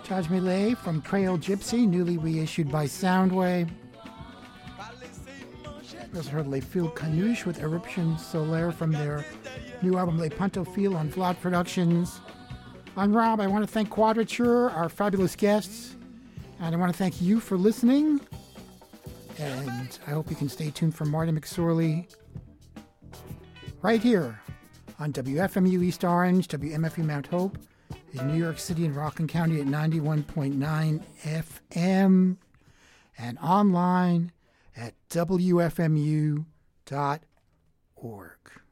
Taj Millet from Creole Gypsy, newly reissued by Soundwave. We also heard Les Fils Canouches with Eruption Solaire from their new album Les Pontophiles on Vlad Productions. I'm Rob. I want to thank Quadrature, our fabulous guests, and I want to thank you for listening. And I hope you can stay tuned for Marty McSorley right here on WFMU East Orange, WMFU Mount Hope in New York City and Rockland County at 91.9 FM and online at WFMU.org.